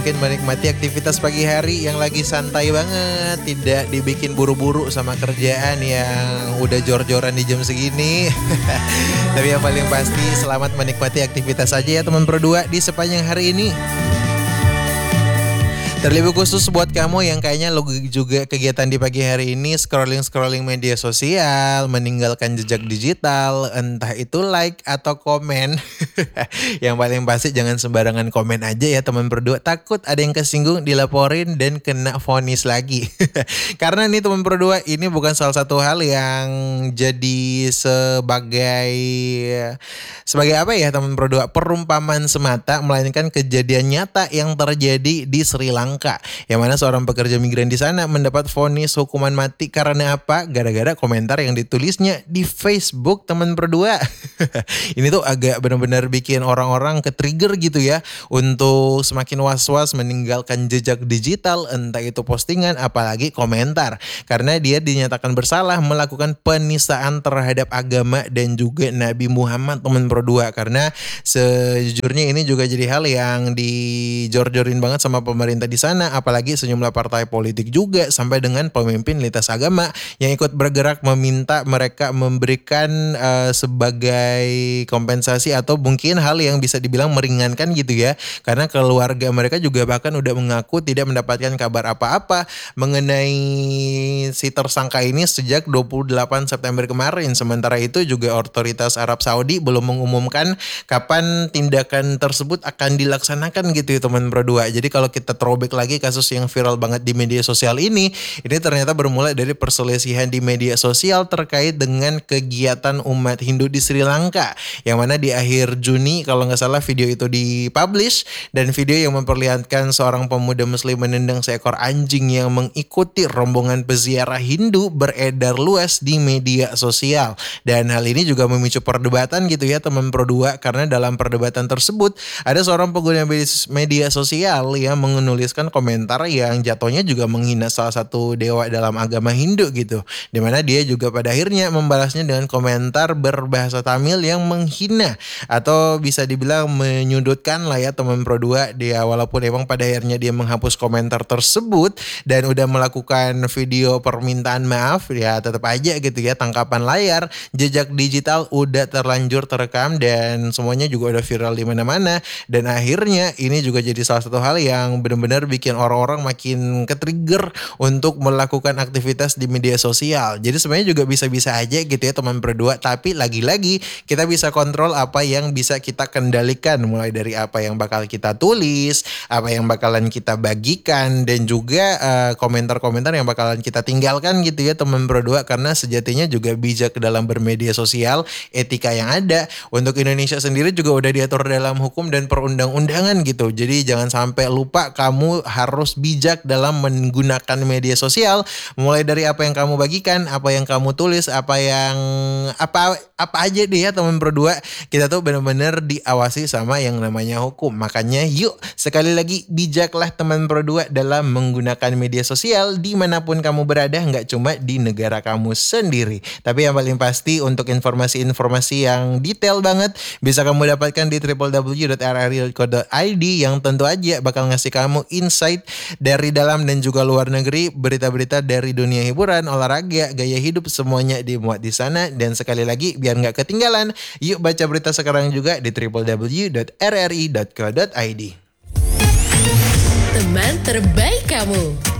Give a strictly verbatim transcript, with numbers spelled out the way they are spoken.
Mungkin menikmati aktivitas pagi hari yang lagi santai banget, tidak dibikin buru-buru sama kerjaan yang udah jor-joran di jam segini. Tapi yang paling pasti selamat menikmati aktivitas aja ya teman berdua di sepanjang hari ini. Terlebih khusus buat kamu yang kayaknya lo juga kegiatan di pagi hari ini scrolling-scrolling media sosial, meninggalkan jejak digital, entah itu like atau komen. Yang paling pasti jangan sembarangan komen aja ya teman berdua, takut ada yang kesinggung, dilaporin dan kena vonis lagi. Karena nih teman berdua, ini bukan salah satu hal yang jadi sebagai sebagai apa ya teman berdua, perumpamaan semata, melainkan kejadian nyata yang terjadi di Sri Lanka. Yang mana seorang pekerja migran di sana mendapat vonis hukuman mati karena apa? Gara-gara komentar yang ditulisnya di Facebook teman berdua. Ini tuh agak benar-benar bikin orang-orang ke-trigger gitu ya untuk semakin was-was meninggalkan jejak digital, entah itu postingan apalagi komentar. Karena dia dinyatakan bersalah melakukan penistaan terhadap agama dan juga Nabi Muhammad teman berdua. Karena sejujurnya ini juga jadi hal yang dijor-jorin banget sama pemerintah di sana, apalagi sejumlah partai politik juga sampai dengan pemimpin lintas agama yang ikut bergerak meminta mereka memberikan uh, sebagai kompensasi atau mungkin hal yang bisa dibilang meringankan gitu ya, karena keluarga mereka juga bahkan udah mengaku tidak mendapatkan kabar apa-apa mengenai si tersangka ini sejak dua puluh delapan September kemarin. Sementara itu juga otoritas Arab Saudi belum mengumumkan kapan tindakan tersebut akan dilaksanakan gitu ya teman berdua. Jadi kalau kita throwback lagi kasus yang viral banget di media sosial ini, ini ternyata bermula dari perselisihan di media sosial terkait dengan kegiatan umat Hindu di Sri Lanka, yang mana di akhir Juni kalau nggak salah video itu dipublish, dan video yang memperlihatkan seorang pemuda muslim menendang seekor anjing yang mengikuti rombongan peziarah Hindu beredar luas di media sosial. Dan hal ini juga memicu perdebatan gitu ya teman Pro dua, karena dalam perdebatan tersebut ada seorang pengguna media sosial yang menuliskan komentar yang jatuhnya juga menghina salah satu dewa dalam agama Hindu gitu, dimana dia juga pada akhirnya membalasnya dengan komentar berbahasa Tamil yang menghina atau bisa dibilang menyudutkan lah ya teman Pro dua. Dia walaupun emang pada akhirnya dia menghapus komentar tersebut dan udah melakukan video permintaan maaf, ya tetap aja gitu ya tangkapan layar jejak digital udah terlanjur terekam dan semuanya juga udah viral di mana-mana. Dan akhirnya ini juga jadi salah satu hal yang benar-benar bikin orang-orang makin ke-trigger untuk melakukan aktivitas di media sosial. Jadi sebenarnya juga bisa-bisa aja gitu ya teman berdua, tapi lagi-lagi kita bisa kontrol apa yang bisa kita kendalikan, mulai dari apa yang bakal kita tulis, apa yang bakalan kita bagikan, dan juga uh, komentar-komentar yang bakalan kita tinggalkan gitu ya teman berdua. Karena sejatinya juga bijak dalam bermedia sosial, etika yang ada untuk Indonesia sendiri juga udah diatur dalam hukum dan perundang-undangan gitu. Jadi jangan sampai lupa kamu harus bijak dalam menggunakan media sosial, mulai dari apa yang kamu bagikan, apa yang kamu tulis, apa yang apa apa aja deh ya teman berdua. Kita tuh benar-benar diawasi sama yang namanya hukum. Makanya yuk sekali lagi bijaklah teman berdua dalam menggunakan media sosial dimanapun kamu berada, nggak cuma di negara kamu sendiri. Tapi yang paling pasti untuk informasi-informasi yang detail banget bisa kamu dapatkan di w w w dot r r i dot co dot i d yang tentu aja bakal ngasih kamu insight dari dalam dan juga luar negeri, berita-berita dari dunia hiburan, olahraga, gaya hidup, semuanya dimuat di sana. Dan sekali lagi biar nggak ketinggalan, yuk baca berita sekarang juga di w w w dot r r i dot co dot i d. Teman terbaik kamu.